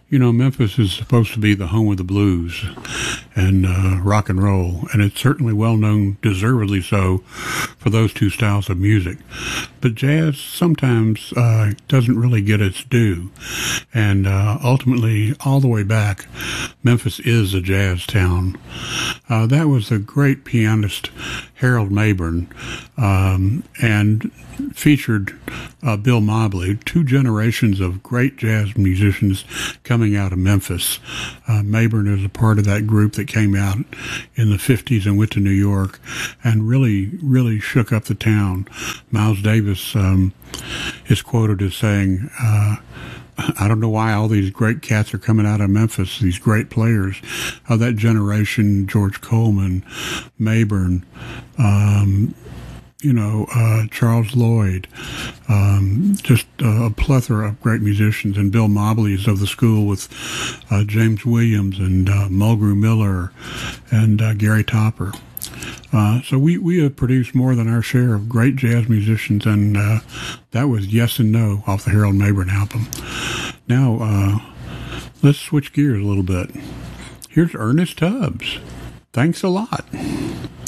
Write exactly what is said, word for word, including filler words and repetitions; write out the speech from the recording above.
You know, Memphis is supposed to be the home of the blues and uh, rock and roll, and it's certainly well known, deservedly so, for those two styles of music. But jazz sometimes uh, doesn't really get its due, and uh, ultimately, all the way back, Memphis is a jazz town. Uh, that was the great pianist Harold Mabern, um, and featured uh, Bill Mobley, two generations of great jazz musicians coming out of Memphis. Uh, Mabern is a part of that group that came out in the fifties and went to New York and really, really shook up the town. Miles Davis um, is quoted as saying, uh, I don't know why all these great cats are coming out of Memphis, these great players of that generation, George Coleman, Mabern, um, you know, uh, Charles Lloyd, um, just uh, a plethora of great musicians, and Bill Mobley is of the school with uh, James Williams and uh, Mulgrew Miller and uh, Gary Topper. Uh, so we, we have produced more than our share of great jazz musicians, and uh, that was Yes and No off the Harold Mabern album. Now, uh, let's switch gears a little bit. Here's Ernest Tubbs. Thanks a lot.